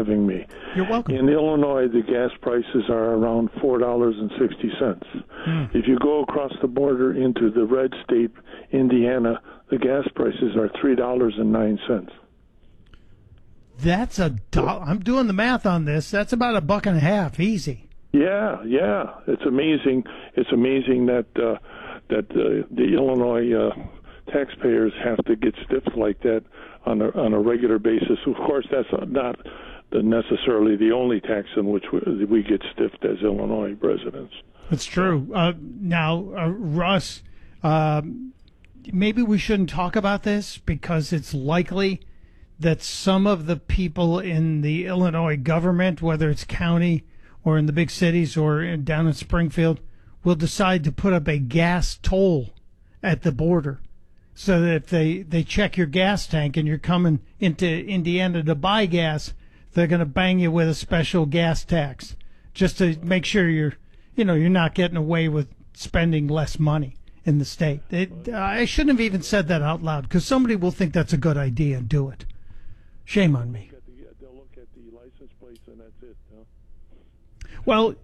having me. You're welcome. In Illinois, the gas prices are around $4.60. If you go across the border into the red state, Indiana, the gas prices are $3.09. That's I'm doing the math on this. That's about $1.50, easy. Yeah. It's amazing. It's amazing that the Illinois taxpayers have to get stiffed like that on a regular basis. Of course, that's not necessarily the only tax in which we get stiffed as Illinois residents. That's true. Now, Russ, maybe we shouldn't talk about this because it's likely that some of the people in the Illinois government, whether it's county or in the big cities or down in Springfield, will decide to put up a gas toll at the border. So that if they check your gas tank and you're coming into Indiana to buy gas, they're going to bang you with a special gas tax just to make sure you're not getting away with spending less money in the state. I shouldn't have even said that out loud because somebody will think that's a good idea and do it. Shame on me. They'll look at the license plates and that's it. Huh? Well,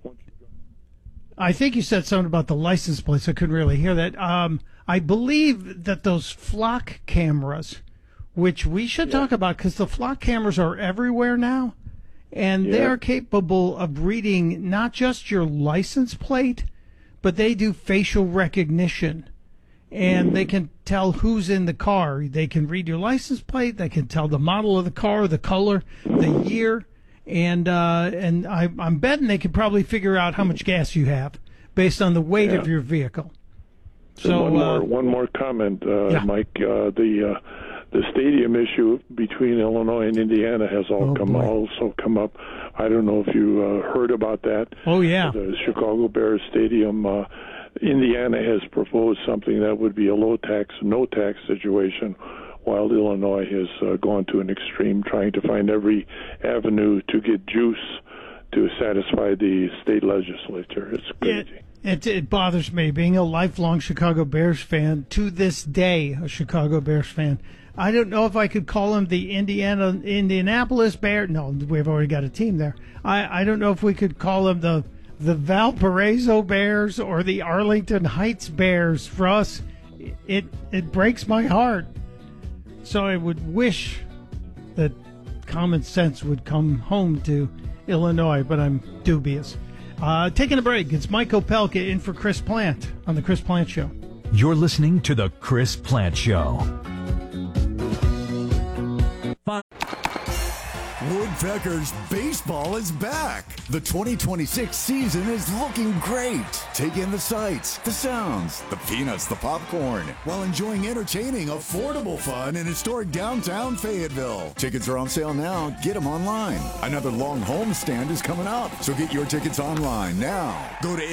I think you said something about the license plates. I couldn't really hear that. I believe that those flock cameras, which we should talk about because the flock cameras are everywhere now, and they are capable of reading not just your license plate, but they do facial recognition, and they can tell who's in the car. They can read your license plate. They can tell the model of the car, the color, the year, and I'm betting they could probably figure out how much gas you have based on the weight of your vehicle. So one more comment, Mike. The stadium issue between Illinois and Indiana has also come up. I don't know if you heard about that. Oh yeah, the Chicago Bears stadium. Indiana has proposed something that would be a low tax, no tax situation, while Illinois has gone to an extreme, trying to find every avenue to get juice to satisfy the state legislature. It's crazy. It bothers me, being a lifelong Chicago Bears fan, to this day, a Chicago Bears fan. I don't know if I could call them the Indianapolis Bears. No, we've already got a team there. I don't know if we could call them the Valparaiso Bears or the Arlington Heights Bears. For us, it breaks my heart. So I would wish that common sense would come home to Illinois, but I'm dubious. Taking a break, it's Mike Opelka in for Chris Plant on The Chris Plant Show. You're listening to The Chris Plant Show. Woodpeckers baseball is back. The 2026 season is looking great. Take in the sights, the sounds, the peanuts, the popcorn, while enjoying entertaining, affordable fun in historic downtown Fayetteville. Tickets are on sale now. Get them online. Another long homestand is coming up, so get your tickets online now. Go to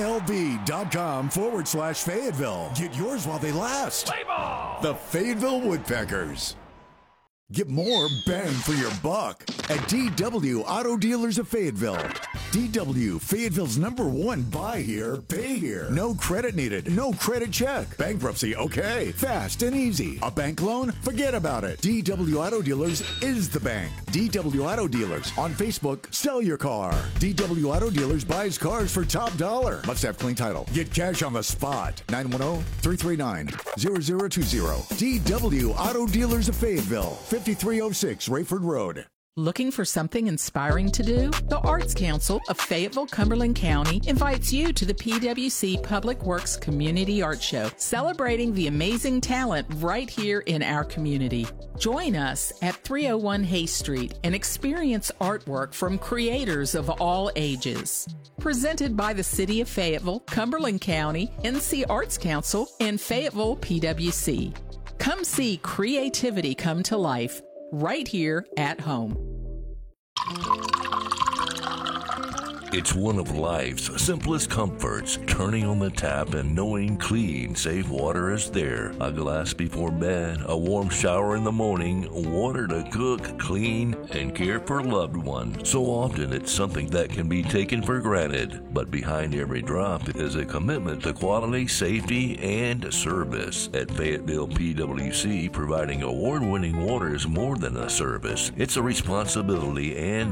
MILB.com/Fayetteville. Get yours while they last. Play ball! The Fayetteville Woodpeckers. Get more bang for your buck at DW Auto Dealers of Fayetteville. DW, Fayetteville's #1 buy here, pay here. No credit needed, no credit check. Bankruptcy, okay. Fast and easy. A bank loan? Forget about it. DW Auto Dealers is the bank. DW Auto Dealers on Facebook, sell your car. DW Auto Dealers buys cars for top dollar. Must have clean title. Get cash on the spot. 910-339-0020. DW Auto Dealers of Fayetteville. 5306 Rayford Road. Looking for something inspiring to do? The Arts Council of Fayetteville, Cumberland County invites you to the PWC Public Works Community Art Show, celebrating the amazing talent right here in our community. Join us at 301 Hay Street and experience artwork from creators of all ages. Presented by the City of Fayetteville, Cumberland County, NC Arts Council, and Fayetteville PWC. Come see creativity come to life right here at home. It's one of life's simplest comforts, turning on the tap and knowing clean, safe water is there. A glass before bed, a warm shower in the morning, water to cook, clean, and care for loved ones. So often it's something that can be taken for granted, but behind every drop is a commitment to quality, safety, and service. At Fayetteville PWC, providing award-winning water is more than a service. It's a responsibility and